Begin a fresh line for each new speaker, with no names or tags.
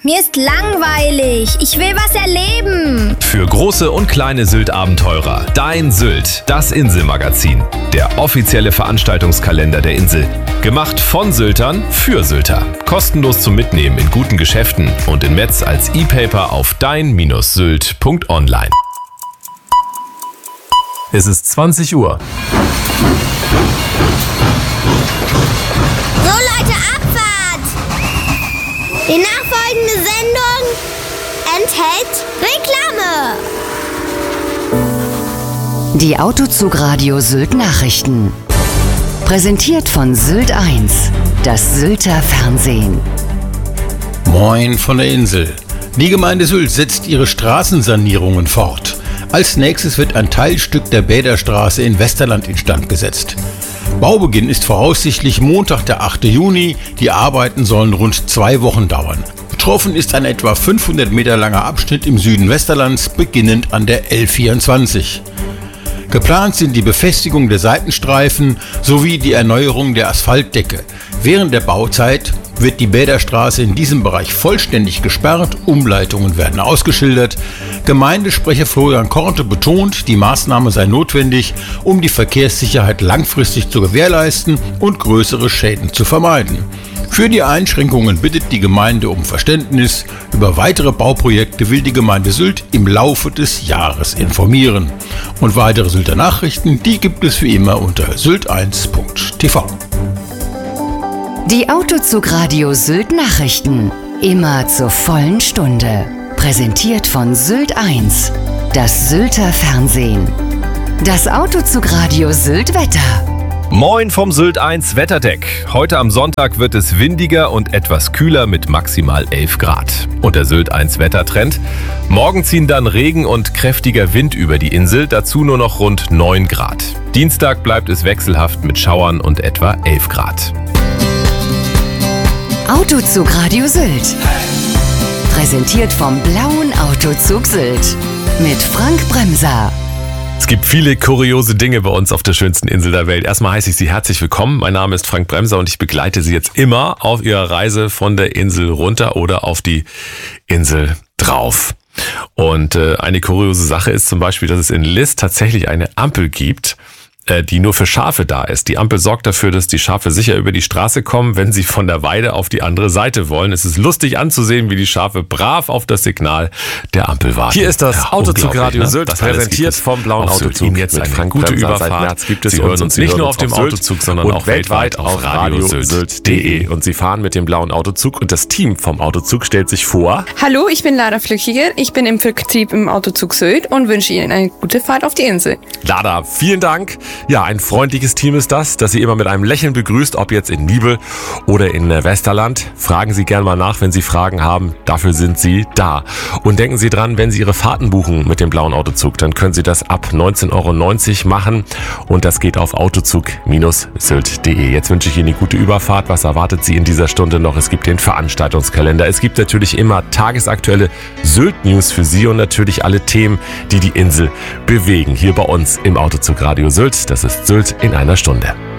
mir ist langweilig. Ich will was erleben.
Für große und kleine Sylt-Abenteurer. Dein Sylt, das Inselmagazin. Der offizielle Veranstaltungskalender der Insel. Gemacht von Syltern für Sylter. Kostenlos zum Mitnehmen in guten Geschäften und in Metz als E-Paper auf dein-sylt.online. Es ist 20 Uhr.
So Leute, Abfahrt! Die nachfolgende Sendung enthält Reklame.
Die Autozugradio Sylt Nachrichten. Präsentiert von Sylt 1, das Sylter Fernsehen.
Moin von der Insel. Die Gemeinde Sylt setzt ihre Straßensanierungen fort. Als nächstes wird ein Teilstück der Bäderstraße in Westerland instand gesetzt. Baubeginn ist voraussichtlich Montag, der 8. Juni. Die Arbeiten sollen rund 2 Wochen dauern. Betroffen ist ein etwa 500 Meter langer Abschnitt im Süden Westerlands, beginnend an der L24. Geplant sind die Befestigung der Seitenstreifen sowie die Erneuerung der Asphaltdecke. Während der Bauzeit wird die Bäderstraße in diesem Bereich vollständig gesperrt, Umleitungen werden ausgeschildert. Gemeindesprecher Florian Korte betont, die Maßnahme sei notwendig, um die Verkehrssicherheit langfristig zu gewährleisten und größere Schäden zu vermeiden. Für die Einschränkungen bittet die Gemeinde um Verständnis. Über weitere Bauprojekte will die Gemeinde Sylt im Laufe des Jahres informieren. Und weitere Sylter Nachrichten, die gibt es wie immer unter sylt1.tv.
Die Autozugradio Sylt Nachrichten. Immer zur vollen Stunde. Präsentiert von Sylt 1, das Sylter Fernsehen. Das Autozugradio Sylt Wetter.
Moin vom Sylt 1 Wetterdeck. Heute am Sonntag wird es windiger und etwas kühler mit maximal 11 Grad. Und der Sylt 1 Wettertrend. Morgen ziehen dann Regen und kräftiger Wind über die Insel, dazu nur noch rund 9 Grad. Dienstag bleibt es wechselhaft mit Schauern und etwa 11 Grad.
Autozugradio Sylt. Präsentiert vom Blauen Autozug Sylt. Mit Frank Bremser.
Es gibt viele kuriose Dinge bei uns auf der schönsten Insel der Welt. Erstmal heiße ich Sie herzlich willkommen. Mein Name ist Frank Bremser und ich begleite Sie jetzt immer auf Ihrer Reise von der Insel runter oder auf die Insel drauf. Und eine kuriose Sache ist zum Beispiel, dass es in Liss tatsächlich eine Ampel gibt, die nur für Schafe da ist. Die Ampel sorgt dafür, dass die Schafe sicher über die Straße kommen, wenn sie von der Weide auf die andere Seite wollen. Es ist lustig anzusehen, wie die Schafe brav auf das Signal der Ampel warten.
Hier ist das Autozugradio Sylt, präsentiert vom Blauen Autozug.
Ihnen jetzt eine gute Überfahrt. Sie hören uns nicht nur auf dem Autozug, sondern auch weltweit auf radiosylt.de.
Und Sie fahren mit dem Blauen Autozug und das Team vom Autozug stellt sich vor.
Hallo, ich bin Lara Flüchiger. Ich bin im Vertrieb im Autozug Sylt und wünsche Ihnen eine gute Fahrt auf die Insel.
Lara, vielen Dank. Ja, ein freundliches Team ist das Sie immer mit einem Lächeln begrüßt, ob jetzt in Nibel oder in Westerland. Fragen Sie gerne mal nach, wenn Sie Fragen haben. Dafür sind Sie da. Und denken Sie dran, wenn Sie Ihre Fahrten buchen mit dem Blauen Autozug, dann können Sie das ab 19,90 € machen. Und das geht auf autozug-sylt.de. Jetzt wünsche ich Ihnen eine gute Überfahrt. Was erwartet Sie in dieser Stunde noch? Es gibt den Veranstaltungskalender. Es gibt natürlich immer tagesaktuelle Sylt-News für Sie und natürlich alle Themen, die die Insel bewegen. Hier bei uns im Autozugradio Sylt. Das ist Sylt in einer Stunde.